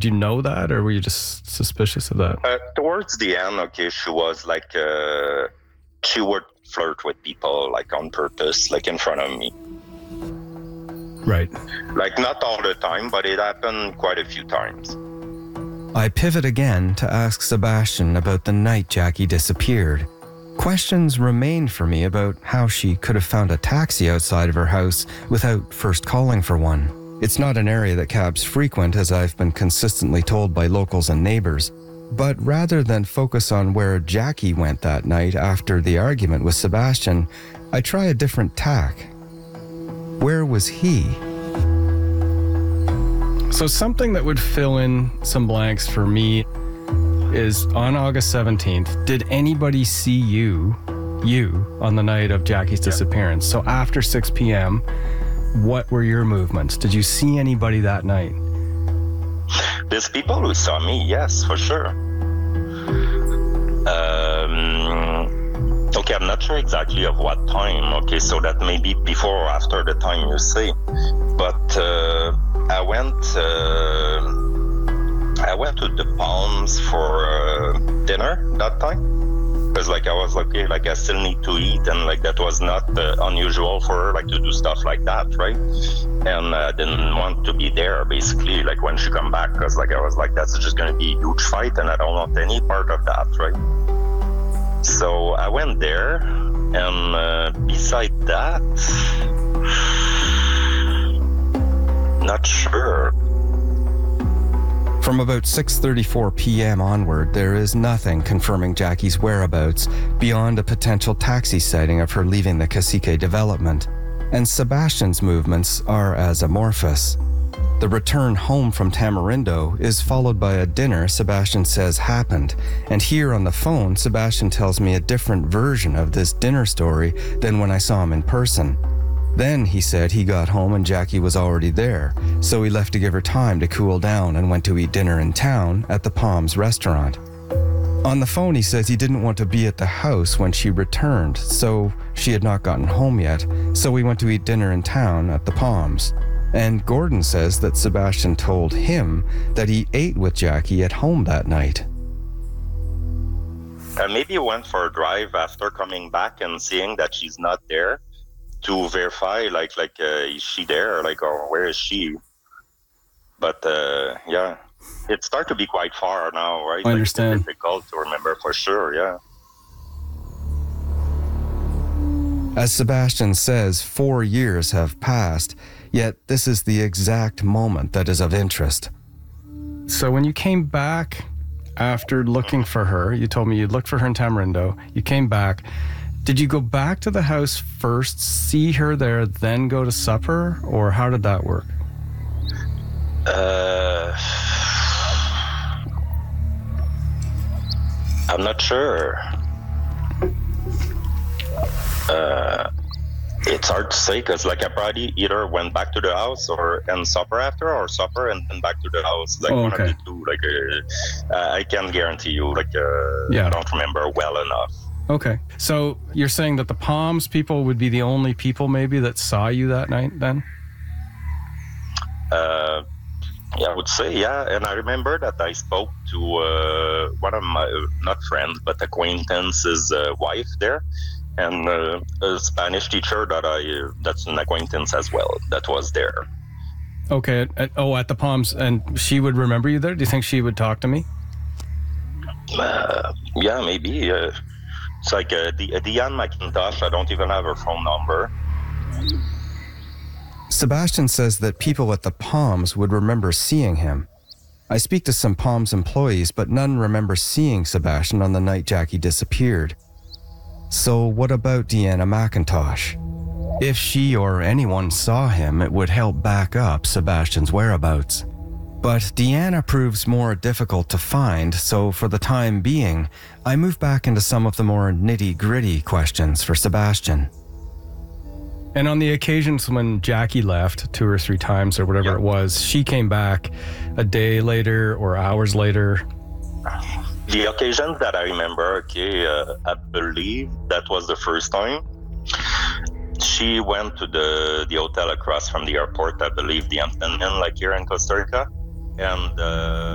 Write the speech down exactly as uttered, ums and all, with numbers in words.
did you know that, or were you just suspicious of that? Uh, towards the end, okay, she was like, uh, she would flirt with people like on purpose, like in front of me. Right. Like not all the time, but it happened quite a few times. I pivot again to ask Sebastian about the night Jackie disappeared. Questions remain for me about how she could have found a taxi outside of her house without first calling for one. It's not an area that cabs frequent, as I've been consistently told by locals and neighbors. But rather than focus on where Jackie went that night after the argument with Sebastian, I try a different tack. Where was he? So something that would fill in some blanks for me is on August seventeenth, did anybody see you, you, on the night of Jackie's disappearance? So after six p.m., what were your movements? Did you see anybody that night? There's people who saw me, yes, for sure. Um, okay, I'm not sure exactly of what time, okay, so that may be before or after the time you say. But uh, I went uh, I went to the Palms for uh, dinner that time. Because like I was like, okay, like I still need to eat, and like that was not uh, unusual for her like to do stuff like that, right? And I uh, didn't want to be there basically like when she come back, because like I was like, that's just going to be a huge fight, and I don't want any part of that, right? So I went there, and uh, beside that, not sure. From about six thirty-four p.m. onward, there is nothing confirming Jackie's whereabouts beyond a potential taxi sighting of her leaving the Cacique development, and Sebastian's movements are as amorphous. The return home from Tamarindo is followed by a dinner Sebastian says happened, and here on the phone, Sebastian tells me a different version of this dinner story than when I saw him in person. Then he said he got home and Jackie was already there, so he left to give her time to cool down and went to eat dinner in town at the Palms restaurant. On the phone, he says he didn't want to be at the house when she returned, so she had not gotten home yet, so we went to eat dinner in town at the Palms. And Gordon says that Sebastian told him that he ate with Jackie at home that night. Uh, maybe he went for a drive after coming back and seeing that she's not there, to verify, like, like uh, is she there, like, or where is she? But uh, yeah, it started to be quite far now, right? I understand. Like, it's difficult to remember for sure, yeah. As Sebastian says, four years have passed, yet this is the exact moment that is of interest. So when you came back after looking for her, you told me you looked for her in Tamarindo, you came back. Did you go back to the house first, see her there, then go to supper? Or how did that work? Uh, I'm not sure. Uh, it's hard to say, because like I probably either went back to the house or and supper after, or supper and then back to the house. Like oh, one okay. of the two. Like uh, uh, I can't guarantee you. Like uh, yeah. I don't remember well enough. Okay. So you're saying that the Palms people would be the only people maybe that saw you that night then? Uh, yeah, I would say, yeah. And I remember that I spoke to uh, one of my, not friends, but acquaintance's uh, wife there, and uh, a Spanish teacher that I, that's an acquaintance as well, that was there. Okay. At, oh, at the Palms. And she would remember you there? Do you think she would talk to me? Uh, yeah, maybe. Uh, It's like uh, De- Deanne McIntosh. I don't even have her phone number. Sebastian says that people at the Palms would remember seeing him. I speak to some Palms employees, but none remember seeing Sebastian on the night Jackie disappeared. So what about Deanna McIntosh? If she or anyone saw him, it would help back up Sebastian's whereabouts. But Deanna proves more difficult to find, so for the time being, I move back into some of the more nitty-gritty questions for Sebastian. And on the occasions when Jackie left two or three times or whatever Yep. it was, she came back a day later or hours later. The occasions that I remember, okay, uh, I believe that was the first time. She went to the, the hotel across from the airport, I believe, the Hampton Inn, like here in Costa Rica. And uh,